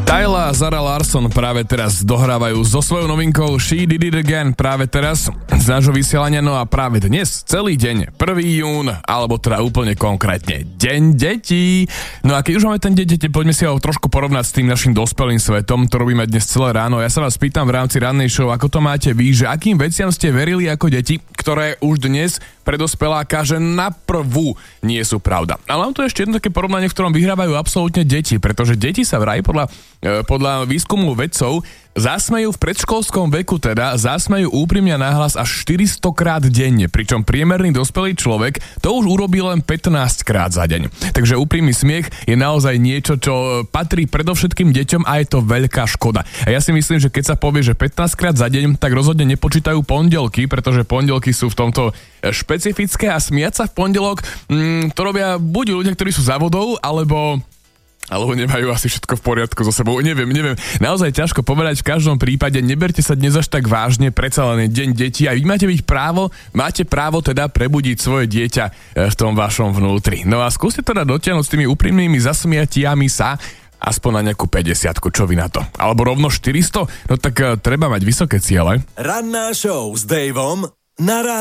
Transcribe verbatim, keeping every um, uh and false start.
Tyla a Zara Larsson práve teraz dohrávajú so svojou novinkou She Did It Again práve teraz z nášho vysielania, no a práve dnes celý deň, prvý jún, alebo teda úplne konkrétne Deň detí. No a keď už máme ten deň detí, poďme si ho trošku porovnať s tým našim dospelým svetom, to robíme dnes celé ráno. Ja sa vás pýtam v rámci rannej show, ako to máte vy, že akým veciam ste verili ako deti, ktoré už dnes pre dospeláka, že na prvú nie sú pravda. Ale mám tu ešte jedno také porovnanie, v ktorom vyhrávajú absolútne deti, pretože deti sa vraj podľa podľa výskumu vedcov zasmejú v predškolskom veku teda, zasmejú úprimne a nahlas až štyristo krát denne, pričom priemerný dospelý človek to už urobí len pätnásť krát za deň. Takže úprimný smiech je naozaj niečo, čo patrí predovšetkým deťom a je to veľká škoda. A ja si myslím, že keď sa povie, že pätnásť krát za deň, tak rozhodne nepočítajú pondelky, pretože pondelky sú v tomto špecifické a smiať sa v pondelok, mm, to robia buď ľudia, ktorí sú za vodou, alebo alebo nemajú asi všetko v poriadku so sebou, neviem, neviem. Naozaj ťažko povedať, v každom prípade neberte sa dnes až tak vážne, predsa len je deň detí a vy máte byť právo, máte právo teda prebudiť svoje dieťa v tom vašom vnútri. No a skúste teda dotiahnuť s tými úprimnými zasmiatiami sa aspoň na nejakú päťdesiatku, čo vy na to? Alebo rovno štyristo? No tak uh, treba mať vysoké ciele. Ranná show s Davom na